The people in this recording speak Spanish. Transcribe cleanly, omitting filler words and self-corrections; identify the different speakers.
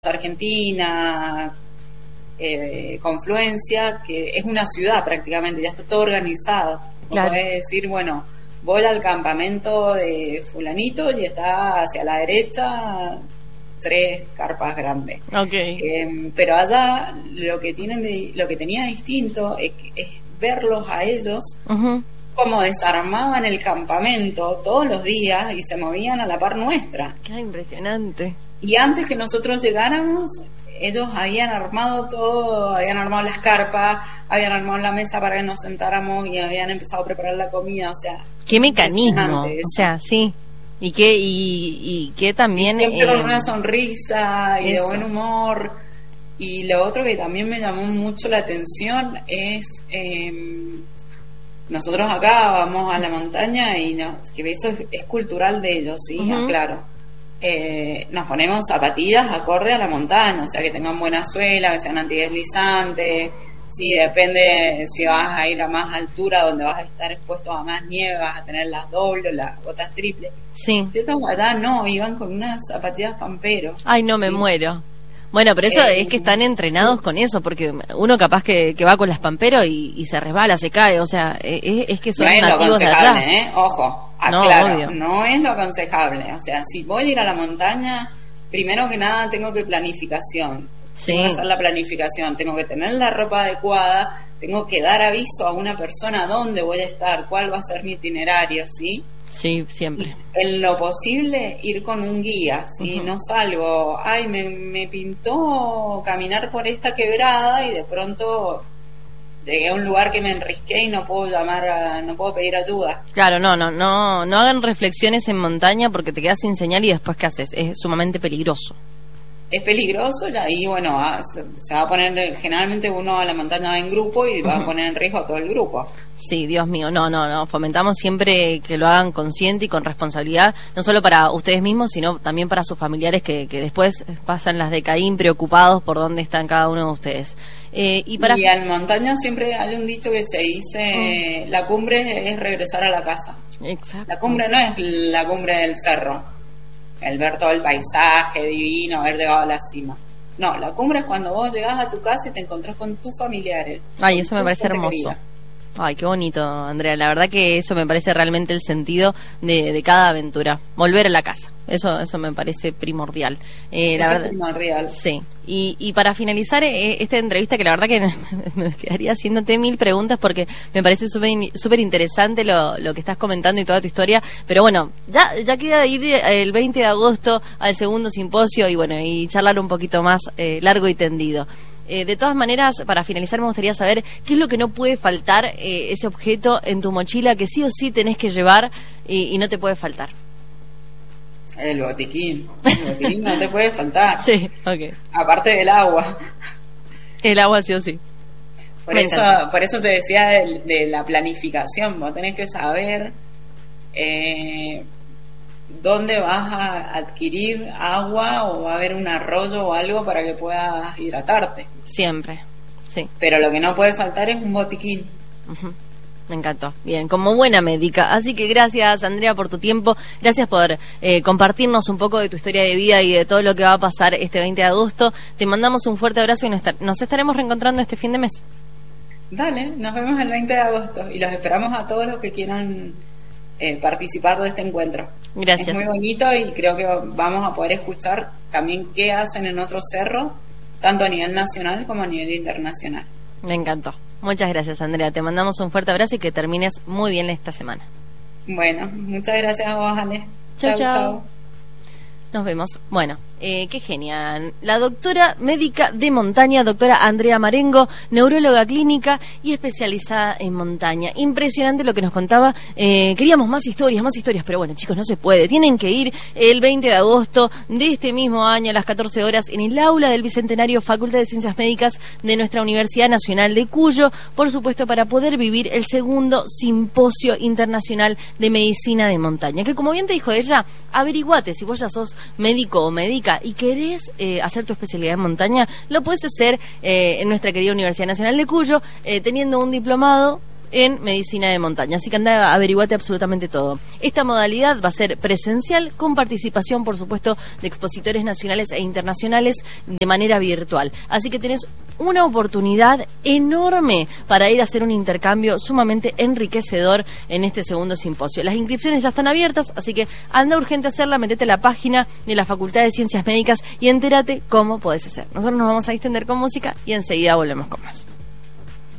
Speaker 1: Argentina, Confluencia, que es una ciudad prácticamente, ya está todo organizado. Claro. Podés decir, bueno, voy al campamento de fulanito y está hacia la derecha 3 carpas grandes.
Speaker 2: Okay.
Speaker 1: Pero allá lo que tenía distinto es verlos a ellos como desarmaban el campamento todos los días y se movían a la par nuestra.
Speaker 2: Qué impresionante.
Speaker 1: Y antes que nosotros llegáramos, ellos habían armado todo, habían armado las carpas, habían armado la mesa para que nos sentáramos y habían empezado a preparar la comida, o sea...
Speaker 2: ¡Qué mecanismo! O sea, sí. Y que también...
Speaker 1: Y siempre con una sonrisa y eso, de buen humor. Y lo otro que también me llamó mucho la atención es... nosotros acá vamos a la montaña y que eso es cultural de ellos, ¿sí? Claro. Nos ponemos zapatillas acorde a la montaña, o sea, que tengan buena suela, que sean antideslizantes. Sí, depende si vas a ir a más altura, donde vas a estar expuesto a más nieve, vas a tener las dobles, las botas triples.
Speaker 2: Sí.
Speaker 1: Ciertos allá no, iban con unas zapatillas pampero.
Speaker 2: Ay, no, me muero. Bueno, pero eso es que están entrenados con eso, porque uno capaz que va con las pampero y se resbala, se cae, o sea, es que son nativos de allá.
Speaker 1: Ojo. Claro, obvio. No es lo aconsejable. O sea, si voy a ir a la montaña, primero que nada tengo que planificación.
Speaker 2: Sí.
Speaker 1: Tengo que hacer la planificación, tengo que tener la ropa adecuada, tengo que dar aviso a una persona dónde voy a estar, cuál va a ser mi itinerario, ¿sí?
Speaker 2: Sí, siempre.
Speaker 1: Y en lo posible ir con un guía, ¿sí? No salgo, me pintó caminar por esta quebrada y de pronto... llegué a un lugar que me enrisqué y no puedo pedir ayuda.
Speaker 2: Claro, no hagan reflexiones en montaña porque te quedas sin señal y después ¿qué haces? Es sumamente peligroso.
Speaker 1: Es peligroso y ahí, bueno, se va a poner, generalmente uno a la montaña va en grupo y va a poner en riesgo a todo el grupo.
Speaker 2: Sí, Dios mío, no, fomentamos siempre que lo hagan consciente y con responsabilidad, no solo para ustedes mismos, sino también para sus familiares que después pasan las de Caín preocupados por dónde están cada uno de ustedes. Y
Speaker 1: en montaña siempre hay un dicho que se dice, la cumbre es regresar a la casa.
Speaker 2: Exacto.
Speaker 1: La cumbre no es la cumbre del cerro, el ver todo el paisaje divino, haber llegado a la cima. No, la cumbre es cuando vos llegás a tu casa y te encontrás con tus familiares.
Speaker 2: Ay, eso me parece hermoso. Ay, qué bonito, Andrea. La verdad que eso me parece realmente el sentido de cada aventura. Volver a la casa. Eso me parece primordial. La verdad,
Speaker 1: primordial.
Speaker 2: Sí. Y para finalizar esta entrevista, que la verdad que me quedaría haciéndote 1000 preguntas porque me parece súper interesante lo que estás comentando y toda tu historia. Pero bueno, ya queda ir el 20 de agosto al segundo simposio y charlar un poquito más largo y tendido. De todas maneras, para finalizar me gustaría saber qué es lo que no puede faltar, ese objeto en tu mochila que sí o sí tenés que llevar y no te puede faltar.
Speaker 1: El botiquín no te puede faltar.
Speaker 2: Sí, ok.
Speaker 1: Aparte del agua.
Speaker 2: El agua sí o sí.
Speaker 1: Por eso te decía de la planificación. Vos tenés que saber dónde vas a adquirir agua o va a haber un arroyo o algo para que puedas hidratarte.
Speaker 2: Siempre, sí.
Speaker 1: Pero lo que no puede faltar es un botiquín.
Speaker 2: Me encantó. Bien, como buena médica. Así que gracias, Andrea, por tu tiempo. Gracias por compartirnos un poco de tu historia de vida y de todo lo que va a pasar este 20 de agosto. Te mandamos un fuerte abrazo y nos estaremos reencontrando este fin de mes.
Speaker 1: Dale, nos vemos el 20 de agosto y los esperamos a todos los que quieran participar de este encuentro.
Speaker 2: Gracias.
Speaker 1: Es muy bonito y creo que vamos a poder escuchar también qué hacen en otros cerros, tanto a nivel nacional como a nivel internacional.
Speaker 2: Me encantó. Muchas gracias, Andrea. Te mandamos un fuerte abrazo y que termines muy bien esta semana.
Speaker 1: Bueno, muchas gracias a vos, Ale.
Speaker 2: Chau. Nos vemos. Bueno, qué genial. La doctora médica de montaña, doctora Andrea Marengo, neuróloga clínica y especializada en montaña. Impresionante lo que nos contaba. Queríamos más historias, pero bueno, chicos, no se puede. Tienen que ir el 20 de agosto de este mismo año a las 14 horas en el aula del Bicentenario Facultad de Ciencias Médicas de nuestra Universidad Nacional de Cuyo, por supuesto, para poder vivir el segundo Simposio Internacional de Medicina de Montaña. Que como bien te dijo ella, averiguate si vos ya sos médico o médica y querés hacer tu especialidad en montaña, lo puedes hacer en nuestra querida Universidad Nacional de Cuyo, teniendo un diplomado en medicina de montaña. Así que anda, averiguate absolutamente todo. Esta modalidad va a ser presencial, con participación, por supuesto, de expositores nacionales e internacionales de manera virtual. Así que tenés una oportunidad enorme para ir a hacer un intercambio sumamente enriquecedor en este segundo simposio. Las inscripciones ya están abiertas, así que anda urgente a hacerla, metete a la página de la Facultad de Ciencias Médicas y entérate cómo podés hacer. Nosotros nos vamos a extender con música y enseguida volvemos con más.